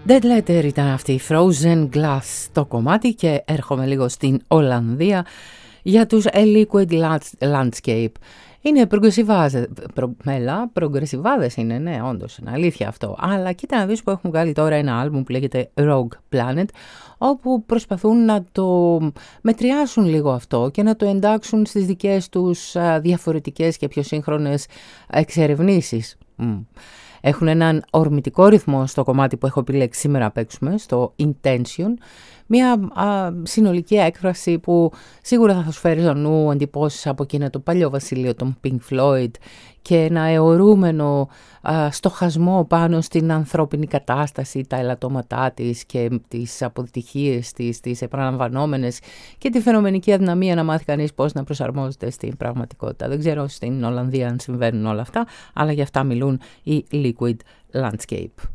Dead Letter ήταν αυτή η Frozen Glass το κομμάτι και έρχομαι λίγο στην Ολλανδία για τους A Liquid Landscape. Είναι προγκρεσιβάδες είναι, ναι, όντως, είναι αλήθεια αυτό. Αλλά κοίτα να δεις που έχουν βγάλει τώρα ένα άλμπουμ που λέγεται Rogue Planet, όπου προσπαθούν να το μετριάσουν λίγο αυτό και να το εντάξουν στις δικές τους διαφορετικές και πιο σύγχρονες εξερευνήσεις. Έχουν έναν ορμητικό ρυθμό στο κομμάτι που έχω επιλέξει σήμερα να παίξουμε, στο Intention. Μια συνολική έκφραση που σίγουρα θα σου φέρει στο νου εντυπώσεις από εκείνο το παλιό βασίλειο των Pink Floyd και ένα αιωρούμενο στοχασμό πάνω στην ανθρώπινη κατάσταση, τα ελαττώματά της και τις αποτυχίες της, τις επαναλαμβανόμενες και τη φαινομενική αδυναμία να μάθει κανείς πώς να προσαρμόζεται στην πραγματικότητα. Δεν ξέρω στην Ολλανδία αν συμβαίνουν όλα αυτά, αλλά για αυτά μιλούν οι Liquid Landscape.